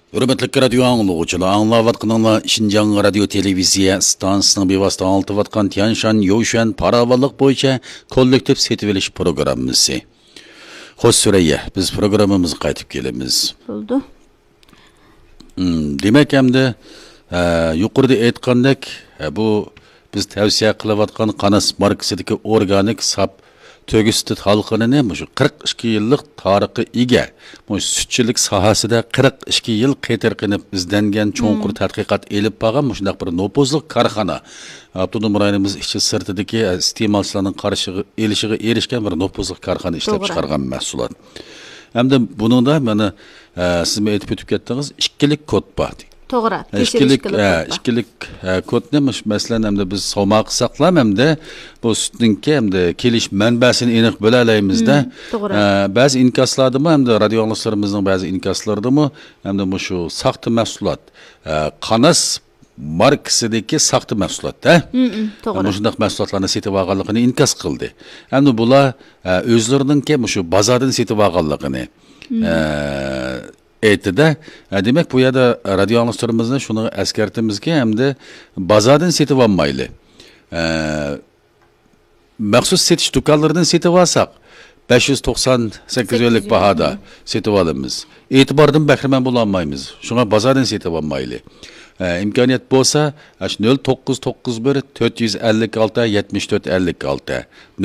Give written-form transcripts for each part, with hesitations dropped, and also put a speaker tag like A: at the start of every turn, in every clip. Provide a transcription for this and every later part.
A: Hürmetlik radyo anlıqçılar, anlayatqanlar Şinjan radio televiziya stansiyasının bevosita anlatıvatqan Tianshan Yoşan paravalliq bo'yicha kollektiv setib olish programmasi. Xo'sh Surayya, biz programmamizga qaytib kelamiz.
B: Bo'ldi.
A: Demak, hamda yuqorida aytgandek, bu biz tavsiya qilayotgan Qanas markasidagi organik sap Tögüstit halkını mu 42 yıllık tarihi ega. Bu sütçülük sahasida 42 yıl qetirqinib izlengen çoğunqur tadqiqat elib bağın şundaq bir nopozluq karxana. Abdunum rayonimiz içi sırtidagi iste'molchilarning qarshig'i elishiga erishgan bir nopozluq karxana ishlab chiqargan mahsulot. Hamda buningda mana siz aytib o'tib ketdingiz, ikkilik kod bor.
B: To'g'ri.
A: İşkilik kod neymiş? Mesela hem de biz savma qilsaqlam hem de bu sütninki hem de kelish manbasini aniq bilalaymiz da. Bazı inkaslarda mı hem de radyo anlaşlarımızın bazı inkaslarda mı hem de bu şu saxta mahsulot. Qanas markasidagi saxta mahsulot da. To'g'ri. Shunday mahsulotlarni setib olganligini inkas qildi. Hamda bular o'zlarininki shu bozordan setib olganligini aytdi-da. Demak, bu yerda radio anlaşlarımızda şunu eskertimizki hem de bozordan setib olmayli. Maxsus setish do'konlaridan setib olsak 598 yillik bahada setib olamiz. E'tibordan bahramand bo'la olmaymiz. Shunga bozordan setib olmayli. İmkaniyet bo'lsa 0991 456 74 56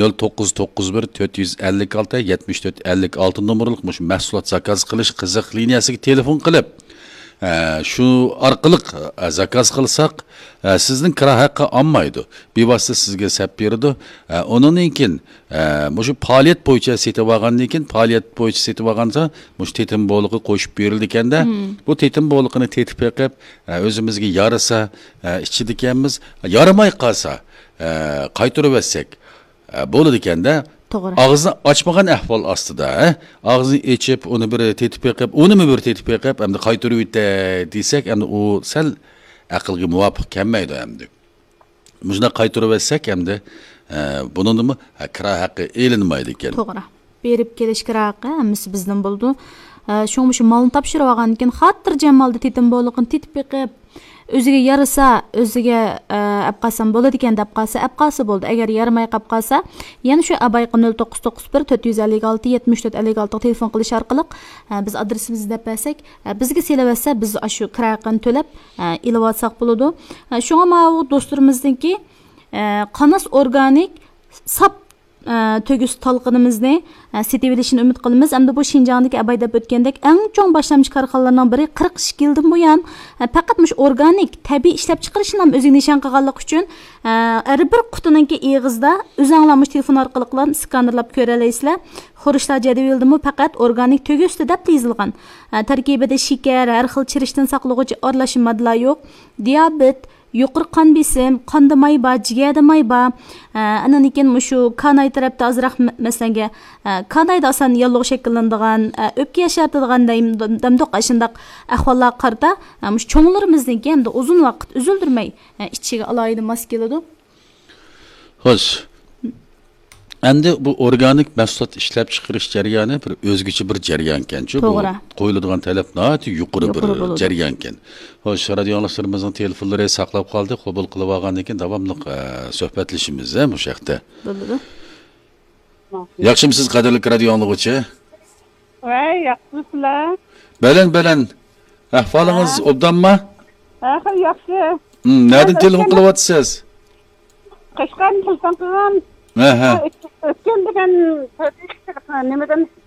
A: 0991 456 74 56 nomerlik mahsulot zakaz qilish qiziq liniyasiga telefon qilib şu arqılıq zakaz qilsak sizning kira haqqi olmaydi. Bevosita sizga sap beradi. Onunkin shu faoliyat bo'yicha setib olgandan keyin faoliyat bo'yicha setib olganda shu tetim bo'lig'i qo'shib berildi ekanda bu tetim bo'lig'ini tetib beqib o'zimizga yarasa ichidi ekanmiz. Yaramay qolsa qaytarib etsak bo'ladi ekanda. Ağzını açmagan ahvol ostida, ağzını içip onu bir tetib beqib, onu bir tetib beqib, hamda qaytarib o'tdi desak, hamda u sal aqlga muvofiq kelmaydi hamda. Buni qaytarib etsak hamda buningmi kira haqqi elinmaydi ekan.
B: To'g'ri. Berib kelish kira haqqi hammasi bizdan bo'ldi. Shu malni topshirib olgandan keyin xotirjam holda tetim bo'lig'ini tetib beqib o'ziga yarasa, o'ziga abqasam bo'ladi ekan deb qolsa, abqasi bo'ldi. Agar yaramay qolib qolsa, yana shu abayqi 0991 456 74 56 telefon qilish orqali biz adresimizni deb bersak, bizga selaversa, biz shu kiraqini to'lab ilib olsak bo'ladi. Shunga ma'vu do'stlarimizniki Qanas organik sap Tögüs talqınımızı setib olishini umid qilamiz. Hamda bu Şinjandagi abay deb o'tgandek eng cho'ng boshlamchi korxonalarning biri 42 yildan buyon faqat organik tabiiy ishlab chiqarishni ham o'ziga nishon qilganlik uchun har bir qutiningki eg'izda o'zinglarning telefon orqali skanerlab ko'ra olasizlar. Xurishlar jadvalidami faqat organik Tögüs deb yozilgan. Tarkibida shakar, har xil chirishdan saqlovchi aralashma moddalar yo'q. Diabet, yuqori qon besim, qonda may bor, jigarda may bor. Anan ekan shu kanay tarafda azroq masalanga kanayda asan yalloq shakllanadigan, o'pka yashartiradigan damdoq shundaq ahvollar qarta, shu cho'nglarimizniki hamda uzun vaqt uzildirmay ichiga alayida mos keladi.
A: Xo'sh. Endi bu organik mahsulot ishlab chiqarish jarayoni bir o'zgacha bir jarayon ekan-ku. Bu qo'yiladigan talab nihoyatda yuqori bir jarayon ekan. Xo'sh, radio anlaşlarımızın telefonlari saqlab qoldi, qabul qilib olgandan keyin davomli suhbatlashamiz bu yoqda.
B: Bo'ldi.
A: Yaxshimisiz qadrli radio anglag'uchi?
C: Voy, yaxshisizlar.
A: Balan. Ahvolingiz obdanmi?
C: Yaxshi.
A: Nereden telefon qilyapsiz?
C: Qashqardan telefon qildim. O'tgan degan nimadan